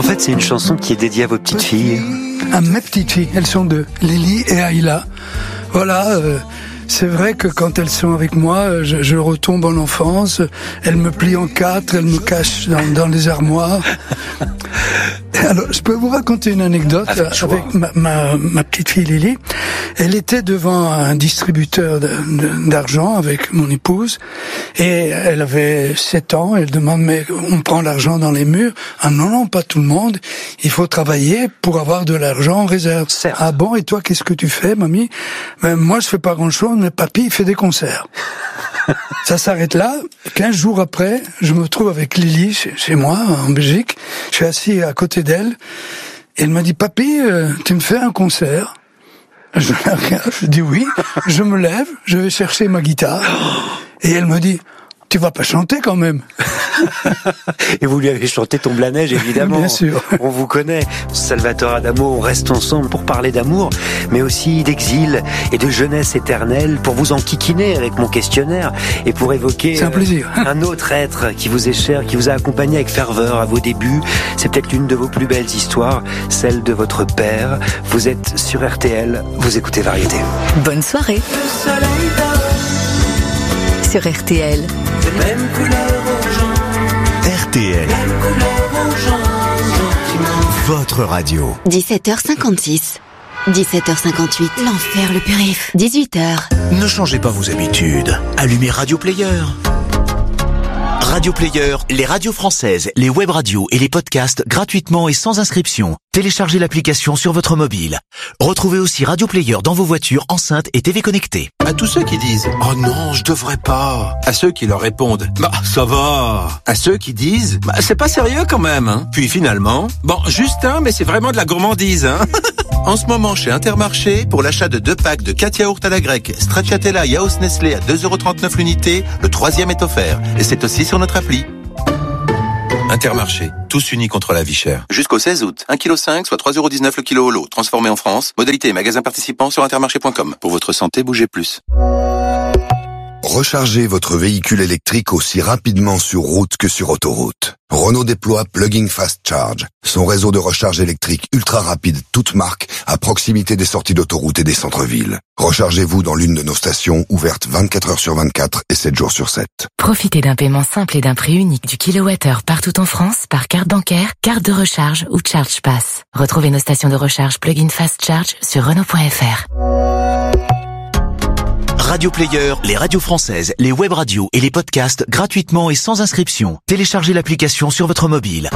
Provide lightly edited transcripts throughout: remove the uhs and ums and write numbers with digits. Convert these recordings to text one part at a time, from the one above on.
fait, c'est une chanson qui est dédiée à vos petites filles. À mes petites filles, elles sont deux, Lily et Ayla. Voilà, c'est vrai que quand elles sont avec moi, je retombe en enfance. Elles me plient en quatre, elles me cachent dans les armoires. Alors, je peux vous raconter une anecdote avec ma petite fille Lily. Elle était devant un distributeur d'argent avec mon épouse et elle avait 7 ans. Elle demande, mais on prend l'argent dans les murs? Ah non, pas tout le monde. Il faut travailler pour avoir de l'argent en réserve. Certes. Ah bon, et toi, qu'est-ce que tu fais, mamie? Ben, moi, je fais pas grand-chose, mais papy, il fait des concerts. Ça s'arrête là. 15 jours après, je me trouve avec Lily chez moi, en Belgique. Je suis assis à côté d'elle. Et elle m'a dit, papy, tu me fais un concert? Je la regarde, je dis oui. Je me lève, je vais chercher ma guitare. Et elle me dit, tu vas pas chanter quand même? Et vous lui avez chanté Tombe la neige, évidemment. Bien sûr. On vous connaît. Salvatore Adamo, on reste ensemble pour parler d'amour, mais aussi d'exil et de jeunesse éternelle, pour vous enquiquiner avec mon questionnaire et pour évoquer c'est un plaisir. Un autre être qui vous est cher, qui vous a accompagné avec ferveur à vos débuts. C'est peut-être l'une de vos plus belles histoires, celle de votre père. Vous êtes sur RTL, vous écoutez Variété. Bonne soirée. Le soleil dort, Sur RTL. les mêmes couleurs aux gens, RTL, mêmes couleurs aux gens, gentiment. votre radio. 17h56. 17h58. L'enfer, le périph'. 18h. Ne changez pas vos habitudes. Allumez Radio Player. Radio Player, les radios françaises, les web radios et les podcasts gratuitement et sans inscription. Téléchargez l'application sur votre mobile. Retrouvez aussi Radio Player dans vos voitures, enceintes et TV connectées. À tous ceux qui disent « Oh non, je devrais pas ». À ceux qui leur répondent « Bah, ça va ». À ceux qui disent « Bah, c'est pas sérieux quand même, hein ». Puis finalement « Bon, juste un, mais c'est vraiment de la gourmandise, hein ». En ce moment, chez Intermarché, pour l'achat de 2 packs de 4 yaourts à la grecque, Stracciatella Yaourt Nestlé à 2,39€ l'unité, le 3e est offert. Et c'est aussi sur notre appli. Intermarché, tous unis contre la vie chère. Jusqu'au 16 août, 1,5 kg, soit 3,19€ le kilo au lot, transformé en France. Modalité et magasin participants sur intermarché.com. Pour votre santé, bougez plus. Rechargez votre véhicule électrique aussi rapidement sur route que sur autoroute. Renault déploie Plug-in Fast Charge, son réseau de recharge électrique ultra rapide, toute marque, à proximité des sorties d'autoroute et des centres-villes. Rechargez-vous dans l'une de nos stations, ouvertes 24 heures sur 24 et 7 jours sur 7. Profitez d'un paiement simple et d'un prix unique du kilowattheure partout en France par carte bancaire, carte de recharge ou Charge Pass. Retrouvez nos stations de recharge Plug-in Fast Charge sur Renault.fr. Radio Player, les radios françaises, les web radios et les podcasts gratuitement et sans inscription. Téléchargez l'application sur votre mobile.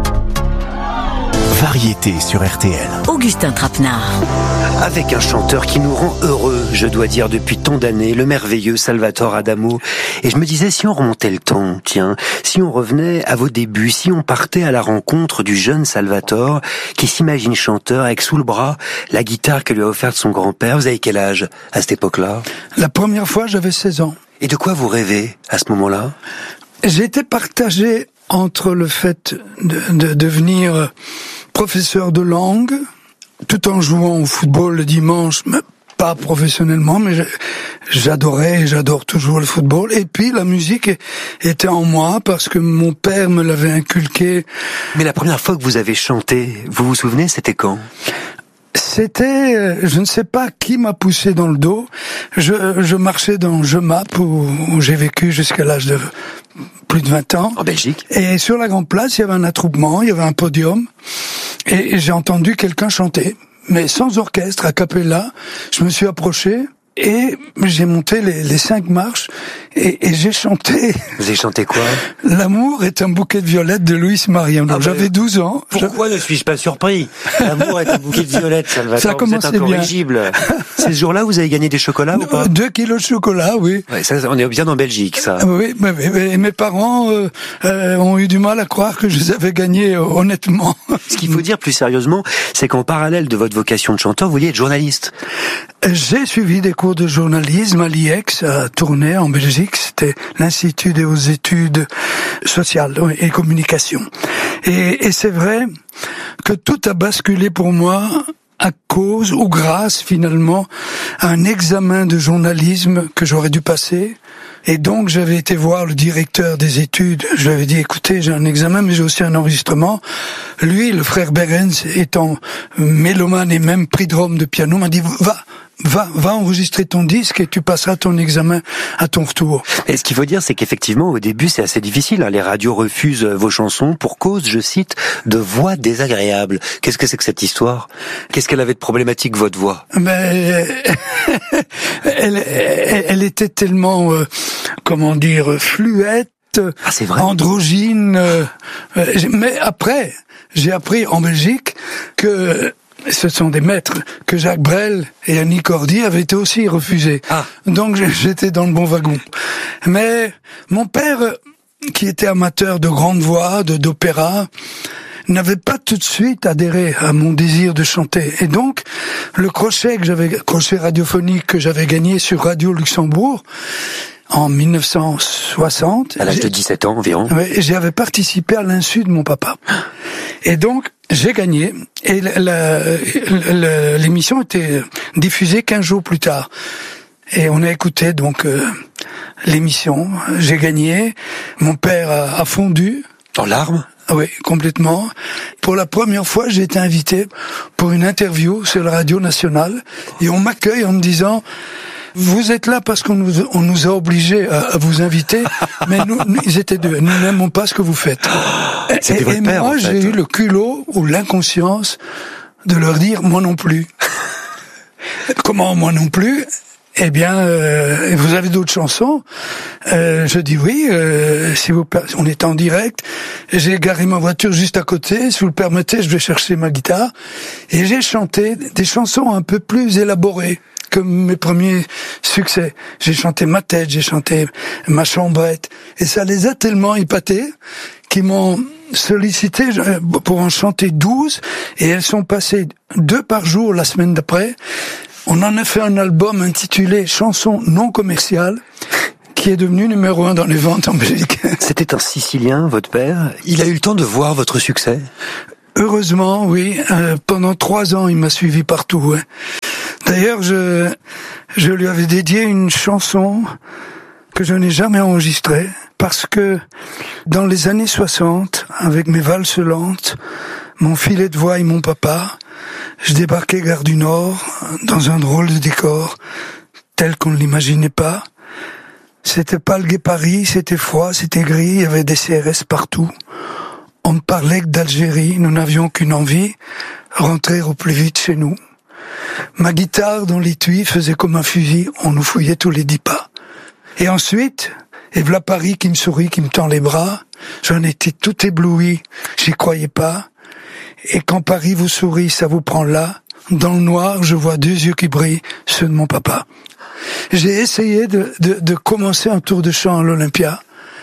Variété sur RTL. Augustin Trapenard. Avec un chanteur qui nous rend heureux, je dois dire, depuis tant d'années, le merveilleux Salvatore Adamo. Et je me disais, si on remontait le temps, tiens, si on revenait à vos débuts, si on partait à la rencontre du jeune Salvatore, qui s'imagine chanteur avec sous le bras la guitare que lui a offerte son grand-père. Vous avez quel âge à cette époque-là? La première fois, j'avais 16 ans. Et de quoi vous rêvez à ce moment-là? J'étais partagé entre le fait de devenir professeur de langue, tout en jouant au football le dimanche, mais pas professionnellement, mais j'adorais et j'adore toujours le football. Et puis la musique était en moi parce que mon père me l'avait inculqué. Mais la première fois que vous avez chanté, vous vous souvenez, c'était quand? C'était, je ne sais pas qui m'a poussé dans le dos. Je marchais dans Jemap où j'ai vécu jusqu'à l'âge de plus de 20 ans. En Belgique. Et sur la grande place, il y avait un attroupement, il y avait un podium. Et j'ai entendu quelqu'un chanter. Mais sans orchestre, a cappella. Je me suis approché et j'ai monté les 5 marches et j'ai chanté. Vous avez chanté quoi? L'amour est un bouquet de violettes de Louis Marion. Donc j'avais 12 ans. Pourquoi ne suis-je pas surpris? L'amour est un bouquet de violettes, Salvatore. Ça a commencé bien. Vous êtes incorrigible. C'est ce jour-là, vous avez gagné des chocolats ou pas? 2 kilos de chocolat, oui. Ouais, ça, on est bien en Belgique, ça. Oui, mais mes parents ont eu du mal à croire que je les avais gagnés honnêtement. Ce qu'il faut dire plus sérieusement, c'est qu'en parallèle de votre vocation de chanteur, vous vouliez être journaliste. J'ai suivi des cours de journalisme à l'IEX, à Tournai, en Belgique. C'était l'Institut des hautes études sociales et communication. Et c'est vrai que tout a basculé pour moi à cause ou grâce finalement à un examen de journalisme que j'aurais dû passer Et donc, j'avais été voir le directeur des études. Je lui avais dit, écoutez, j'ai un examen, mais j'ai aussi un enregistrement. Lui, le frère Behrens, étant mélomane et même prix de Rome de piano, m'a dit, va enregistrer ton disque et tu passeras ton examen à ton retour. Et ce qu'il faut dire, c'est qu'effectivement, au début, c'est assez difficile. Les radios refusent vos chansons pour cause, je cite, de voix désagréables. Qu'est-ce que c'est que cette histoire? Qu'est-ce qu'elle avait de problématique, votre voix? Mais elle était tellement, fluette, c'est vrai. androgyne. Mais après, j'ai appris en Belgique que ce sont des maîtres, que Jacques Brel et Annie Cordy avaient été aussi refusés. Donc j'étais dans le bon wagon. Mais mon père, qui était amateur de grande voix, d'opéra, n'avait pas tout de suite adhéré à mon désir de chanter. Et donc, le crochet radiophonique que j'avais gagné sur Radio Luxembourg, en 1960. À l'âge de 17 ans environ. Oui, j'y avais participé à l'insu de mon papa. Et donc, j'ai gagné. Et l'émission était diffusée 15 jours plus tard. Et on a écouté donc l'émission. J'ai gagné. Mon père a fondu. En larmes? Oui, complètement. Pour la première fois, j'ai été invité pour une interview sur la radio nationale. Et on m'accueille en me disant... Vous êtes là parce qu'on nous a obligés à vous inviter, mais nous, ils étaient deux. Nous n'aimons pas ce que vous faites. C'était votre père, moi, en fait. j'ai eu le culot ou l'inconscience de leur dire, moi non plus. Comment, moi non plus? Eh bien, vous avez d'autres chansons? Je dis oui, si on est en direct. J'ai garé ma voiture juste à côté. Si vous le permettez, je vais chercher ma guitare. Et j'ai chanté des chansons un peu plus élaborées que mes premiers succès. J'ai chanté Ma tête, j'ai chanté Ma chambrette. Et ça les a tellement épatés qu'ils m'ont sollicité pour en chanter 12. Et elles sont passées 2 par jour la semaine d'après. On en a fait un album intitulé Chansons non commerciales, qui est devenu numéro 1 dans les ventes en Belgique. C'était un Sicilien, votre père. Il a eu le temps de voir votre succès? Heureusement, oui. Pendant 3 ans, il m'a suivi partout. Hein. D'ailleurs, je lui avais dédié une chanson que je n'ai jamais enregistrée, parce que dans les années 60, avec mes valses lentes, mon filet de voix et mon papa, je débarquais gare du Nord, dans un drôle de décor, tel qu'on ne l'imaginait pas. C'était pas le gai Paris, c'était froid, c'était gris, il y avait des CRS partout. On ne parlait que d'Algérie, nous n'avions qu'une envie, rentrer au plus vite chez nous. Ma guitare dans l'étui faisait comme un fusil, on nous fouillait tous les 10 pas. Et ensuite, et voilà Paris qui me sourit, qui me tend les bras, j'en étais tout ébloui, j'y croyais pas. Et quand Paris vous sourit, ça vous prend là, dans le noir, je vois 2 yeux qui brillent, ceux de mon papa. J'ai essayé de commencer un tour de chant à l'Olympia,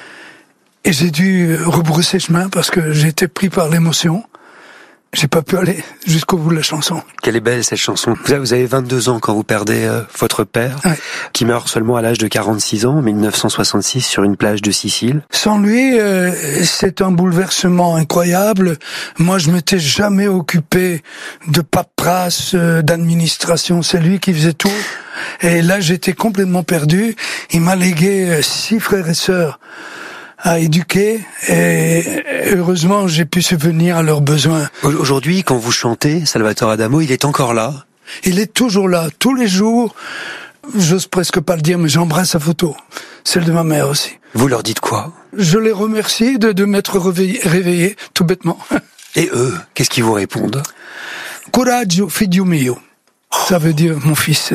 et j'ai dû rebrousser chemin parce que j'ai été pris par l'émotion. J'ai pas pu aller jusqu'au bout de la chanson. Quelle est belle cette chanson. Vous avez 22 ans quand vous perdez votre père, ouais, qui meurt seulement à l'âge de 46 ans, en 1966, sur une plage de Sicile. Sans lui, c'est un bouleversement incroyable. Moi, je m'étais jamais occupé de paperasse, d'administration. C'est lui qui faisait tout. Et là, j'étais complètement perdu. Il m'a légué 6 frères et sœurs à éduquer, et heureusement j'ai pu subvenir à leurs besoins. Aujourd'hui, quand vous chantez, Salvatore Adamo, il est encore là? Il est toujours là, tous les jours. J'ose presque pas le dire, mais j'embrasse sa photo, celle de ma mère aussi. Vous leur dites quoi? Je les remercie de m'être réveillé, tout bêtement. Et eux, qu'est-ce qu'ils vous répondent? Coraggio, figlio mio. Ça veut dire mon fils.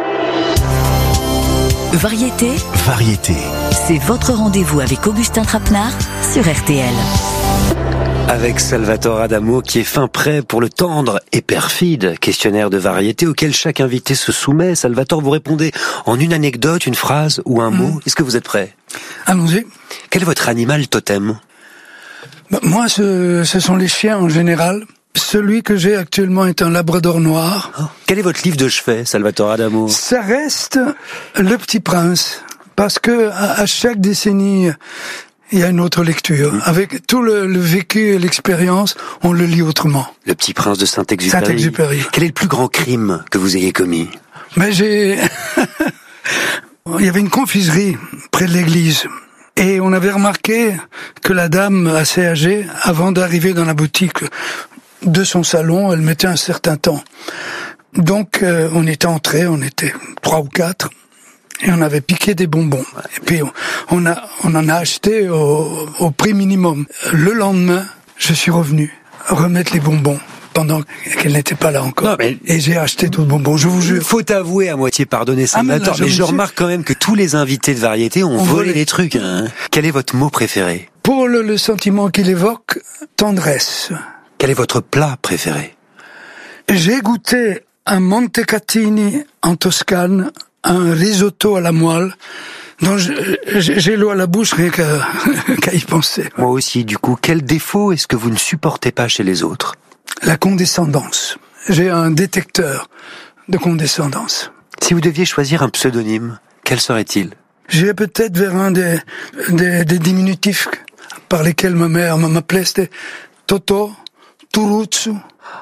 Variété, Variété. c'est votre rendez-vous avec Augustin Trapenard sur RTL. Avec Salvatore Adamo, qui est fin prêt pour le tendre et perfide questionnaire de variété auquel chaque invité se soumet. Salvatore, vous répondez en une anecdote, une phrase ou un mot. Est-ce que vous êtes prêt? Allons-y. Quel est votre animal totem? Moi, ce sont les chiens en général. Celui que j'ai actuellement est un labrador noir. Oh. Quel est votre livre de chevet, Salvatore Adamo? Ça reste Le Petit Prince, parce que à chaque décennie, il y a une autre lecture. Avec tout le vécu et l'expérience, on le lit autrement. Le Petit Prince de Saint-Exupéry. Saint-Exupéry. Quel est le plus grand crime que vous ayez commis? Mais j'ai... Il y avait une confiserie près de l'église. Et on avait remarqué que la dame assez âgée, avant d'arriver dans la boutique de son salon, elle mettait un certain temps. Donc on était entrés, on était 3 ou 4, et on avait piqué des bonbons. Et puis on en a acheté au prix minimum. Le lendemain, je suis revenu remettre les bonbons pendant qu'elle n'était pas là encore. Non, et j'ai acheté d'autres bonbons, je vous jure. Faut avouer à moitié pardonner Salvatore, mais je remarque quand même que tous les invités de variété ont volé les trucs. Hein. Quel est votre mot préféré? Pour le sentiment qu'il évoque, tendresse. Quel est votre plat préféré? J'ai goûté un Montecatini en Toscane, un risotto à la moelle, dont j'ai l'eau à la bouche rien qu'à y penser. Moi aussi, du coup, quel défaut est-ce que vous ne supportez pas chez les autres? La condescendance. J'ai un détecteur de condescendance. Si vous deviez choisir un pseudonyme, quel serait-il? J'irais peut-être vers un des diminutifs par lesquels ma mère m'appelait, c'était Toto, Turutsu,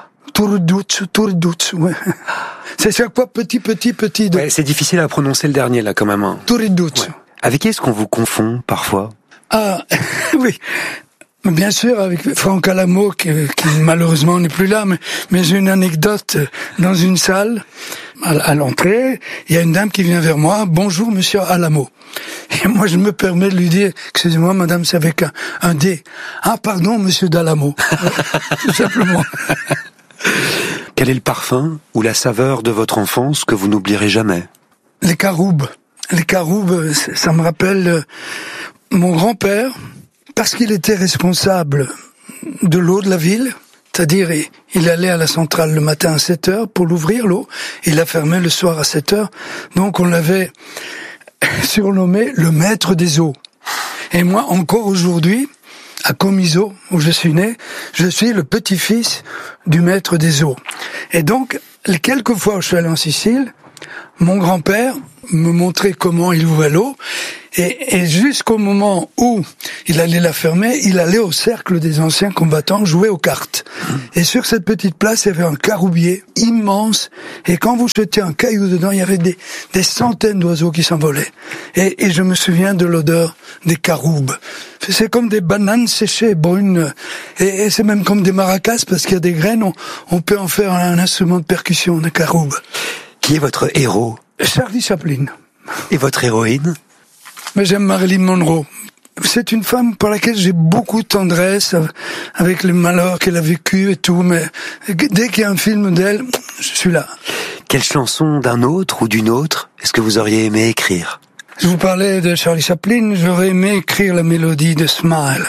Turidutsu, ouais. C'est chaque fois petit. Ouais, c'est difficile à prononcer le dernier, là, quand même. Hein. Turidutsu. Ouais. Avec qui est-ce qu'on vous confond, parfois? Ah, oui. Bien sûr, avec Franck Alamo, qui malheureusement n'est plus là, mais j'ai une anecdote dans une salle. À l'entrée, il y a une dame qui vient vers moi. Bonjour, monsieur Alamo. Et moi, je me permets de lui dire, excusez-moi, madame, c'est avec un D. Ah, pardon, monsieur Dalamo. Tout simplement. Quel est le parfum ou la saveur de votre enfance que vous n'oublierez jamais? Les caroubes. Les caroubes, ça me rappelle mon grand-père, parce qu'il était responsable de l'eau de la ville, c'est-à-dire il allait à la centrale le matin à 7h pour l'ouvrir l'eau, et la fermait le soir à 7h, donc on l'avait surnommé le maître des eaux. Et moi, encore aujourd'hui, à Comiso, où je suis né, je suis le petit-fils du maître des eaux. Et donc, les quelques fois où je suis allé en Sicile, mon grand-père me montrait comment il ouvrait l'eau, et jusqu'au moment où il allait la fermer, il allait au cercle des anciens combattants jouer aux cartes. Et sur cette petite place, il y avait un caroubier immense, et quand vous jetiez un caillou dedans, il y avait des centaines d'oiseaux qui s'envolaient. Et je me souviens de l'odeur des caroubes. C'est comme des bananes séchées, brunes, et c'est même comme des maracas, parce qu'il y a des graines, on peut en faire un instrument de percussion, des caroubes. Qui est votre héros? Charlie Chaplin. Et votre héroïne? Mais j'aime Marilyn Monroe. C'est une femme pour laquelle j'ai beaucoup de tendresse, avec les malheurs qu'elle a vécu et tout, mais dès qu'il y a un film d'elle, je suis là. Quelle chanson d'un autre ou d'une autre est-ce que vous auriez aimé écrire? Je vous parlais de Charlie Chaplin, j'aurais aimé écrire la mélodie de Smile.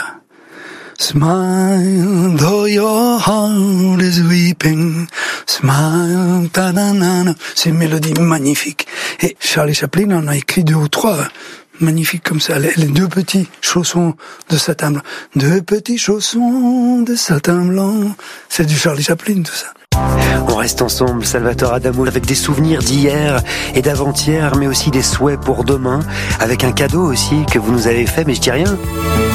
Smile, though your heart is weeping. Smile, ta-da-na-na. C'est une mélodie magnifique. Et Charlie Chaplin en a écrit 2 ou 3 magnifiques comme ça. Les 2 petits chaussons de satin blanc. 2 petits chaussons de satin blanc. C'est du Charlie Chaplin, tout ça. On reste ensemble, Salvatore Adamo, avec des souvenirs d'hier et d'avant-hier, mais aussi des souhaits pour demain, avec un cadeau aussi que vous nous avez fait, mais je dis rien.